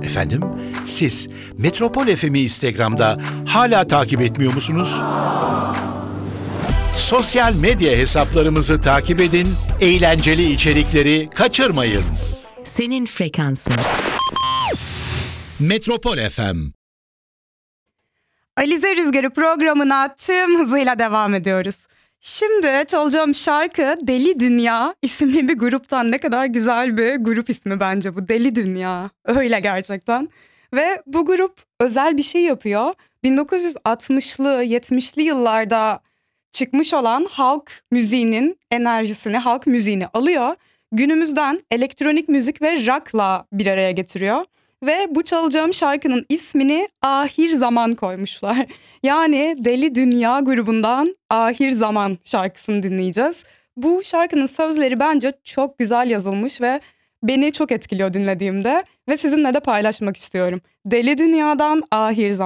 Efendim, siz Metropol FM'i Instagram'da hala takip etmiyor musunuz? Sosyal medya hesaplarımızı takip edin, eğlenceli içerikleri kaçırmayın. Senin frekansın. Metropol FM. Alize Rüzgarı programına tüm hızıyla devam ediyoruz. Şimdi çalacağım şarkı Deli Dünya isimli bir gruptan. Ne kadar güzel bir grup ismi bence bu, Deli Dünya. Öyle gerçekten. Ve bu grup özel bir şey yapıyor. 1960'lı 70'li yıllarda çıkmış olan halk müziğinin enerjisini, halk müziğini alıyor. Günümüzden elektronik müzik ve rock'la bir araya getiriyor. Ve bu çalacağım şarkının ismini Ahir Zaman koymuşlar. Yani Deli Dünya grubundan Ahir Zaman şarkısını dinleyeceğiz. Bu şarkının sözleri bence çok güzel yazılmış ve beni çok etkiliyor dinlediğimde. Ve sizinle de paylaşmak istiyorum. Deli Dünya'dan Ahir Zaman.